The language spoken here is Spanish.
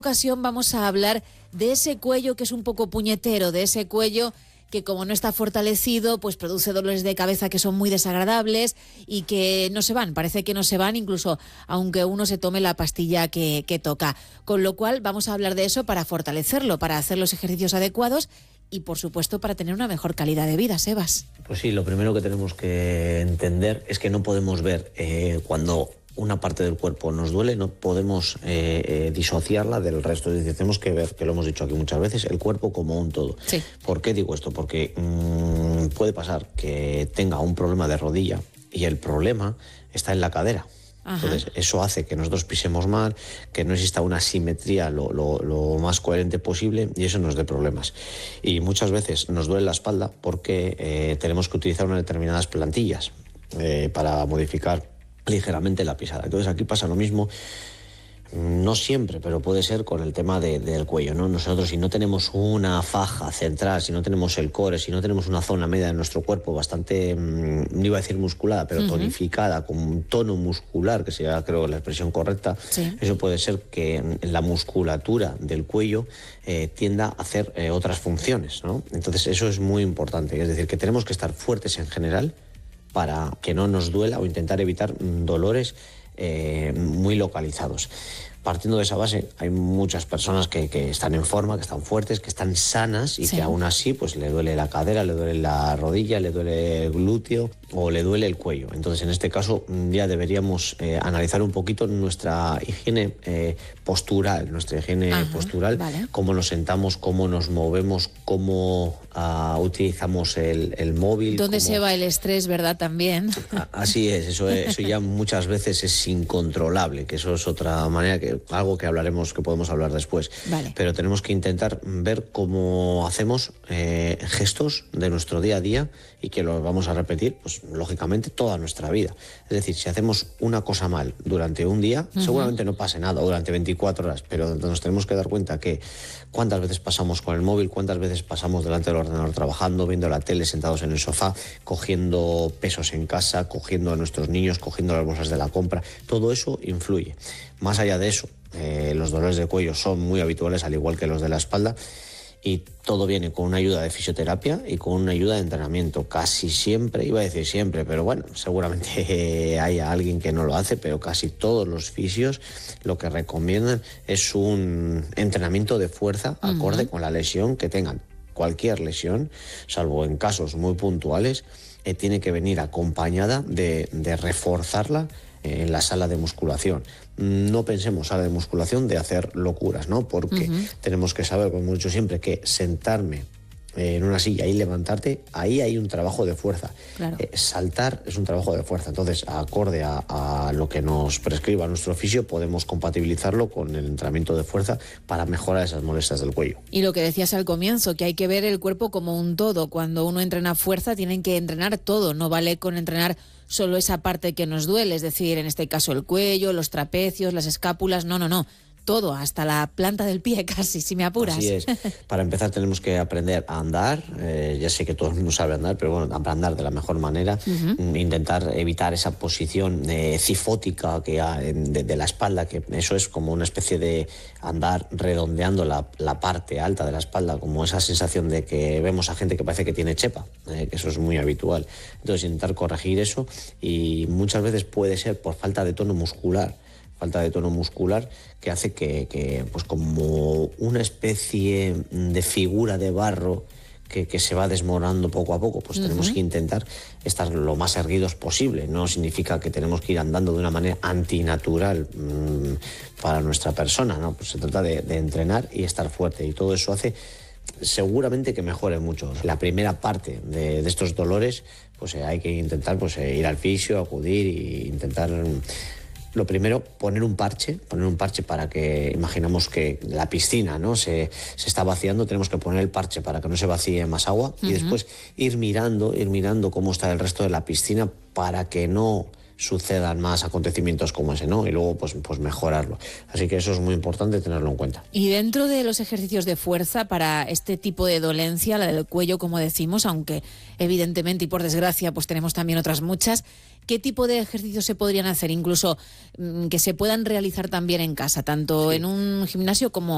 Ocasión vamos a hablar de ese cuello que es un poco puñetero, de ese cuello que como no está fortalecido, pues produce dolores de cabeza que son muy desagradables y que no se van, parece que no se van incluso aunque uno se tome la pastilla que toca. Con lo cual vamos a hablar de eso para fortalecerlo, para hacer los ejercicios adecuados y por supuesto para tener una mejor calidad de vida, Sebas. Pues sí, lo primero que tenemos que entender es que no podemos ver cuando una parte del cuerpo nos duele, no podemos disociarla del resto. Es decir, tenemos que ver, que lo hemos dicho aquí muchas veces, el cuerpo como un todo. Sí. ¿Por qué digo esto? Porque puede pasar que tenga un problema de rodilla y el problema está en la cadera. Ajá. Entonces, eso hace que nosotros pisemos mal, que no exista una simetría lo más coherente posible y eso nos dé problemas. Y muchas veces nos duele la espalda porque tenemos que utilizar unas determinadas plantillas para modificar ligeramente la pisada. Entonces aquí pasa lo mismo, no siempre, pero puede ser con el tema del cuello, ¿no? Nosotros si no tenemos una faja central, si no tenemos el core, si no tenemos una zona media de nuestro cuerpo bastante, no iba a decir musculada, pero tonificada, con un tono muscular, que sería creo la expresión correcta, sí. Eso puede ser que la musculatura del cuello tienda a hacer otras funciones, ¿no? Entonces eso es muy importante, es decir, que tenemos que estar fuertes en general para que no nos duela o intentar evitar dolores muy localizados. Partiendo de esa base, hay muchas personas que están en forma, que están fuertes, que están sanas y sí. Que aún así pues le duele la cadera, le duele la rodilla, le duele el glúteo o le duele el cuello. Entonces, en este caso, ya deberíamos analizar un poquito nuestra higiene postural, vale. Cómo nos sentamos, cómo nos movemos, cómo utilizamos el móvil. ¿Dónde se va el estrés, verdad? También. Así es, eso ya muchas veces es incontrolable, que eso es otra manera, algo que hablaremos, que podemos hablar después. Vale. Pero tenemos que intentar ver cómo hacemos gestos de nuestro día a día y que lo vamos a repetir, pues lógicamente, toda nuestra vida. Es decir, si hacemos una cosa mal durante un día, seguramente no pase nada, o durante 24 horas, pero nos tenemos que dar cuenta que cuántas veces pasamos con el móvil, cuántas veces pasamos delante del ordenador trabajando, viendo la tele, sentados en el sofá, cogiendo pesos en casa, cogiendo a nuestros niños, cogiendo las bolsas de la compra. Todo eso influye. Más allá de eso, los dolores de cuello son muy habituales, al igual que los de la espalda, y todo viene con una ayuda de fisioterapia y con una ayuda de entrenamiento. Casi siempre, iba a decir siempre, pero bueno, seguramente hay alguien que no lo hace, pero casi todos los fisios lo que recomiendan es un entrenamiento de fuerza acorde con la lesión que tengan. Cualquier lesión, salvo en casos muy puntuales, tiene que venir acompañada de reforzarla en la sala de musculación. No pensemos sala de musculación de hacer locuras, ¿no? Porque tenemos que saber, como hemos dicho siempre, que sentarme en una silla y levantarte, ahí hay un trabajo de fuerza. Claro. Saltar es un trabajo de fuerza. Entonces, acorde a lo que nos prescriba nuestro fisio, podemos compatibilizarlo con el entrenamiento de fuerza para mejorar esas molestias del cuello. Y lo que decías al comienzo, que hay que ver el cuerpo como un todo. Cuando uno entrena fuerza, tienen que entrenar todo. No vale con entrenar solo esa parte que nos duele, es decir, en este caso el cuello, los trapecios, las escápulas, no. Todo, hasta la planta del pie casi, si me apuras. Así es. Para empezar tenemos que aprender a andar. Ya sé que todo el mundo sabe andar, pero bueno, andar de la mejor manera. Intentar evitar esa posición cifótica que hay de la espalda, que eso es como una especie de andar redondeando la parte alta de la espalda, como esa sensación de que vemos a gente que parece que tiene chepa, que eso es muy habitual. Entonces intentar corregir eso, y muchas veces puede ser por falta de tono muscular que hace que pues como una especie de figura de barro que se va desmoronando poco a poco, pues tenemos que intentar estar lo más erguidos posible. No significa que tenemos que ir andando de una manera antinatural para nuestra persona, ¿no? Pues se trata de entrenar y estar fuerte, y todo eso hace seguramente que mejore mucho. La primera parte de estos dolores, pues hay que intentar pues ir al fisio, acudir e intentar... Lo primero, poner un parche para que, imaginamos que la piscina, ¿no? se está vaciando, tenemos que poner el parche para que no se vacíe más agua, y después ir mirando cómo está el resto de la piscina para que no sucedan más acontecimientos como ese, ¿no? Y luego pues mejorarlo. Así que eso es muy importante tenerlo en cuenta. Y dentro de los ejercicios de fuerza para este tipo de dolencia, la del cuello, como decimos, aunque evidentemente y por desgracia pues tenemos también otras muchas, ¿qué tipo de ejercicios se podrían hacer? Incluso que se puedan realizar también en casa, tanto en un gimnasio como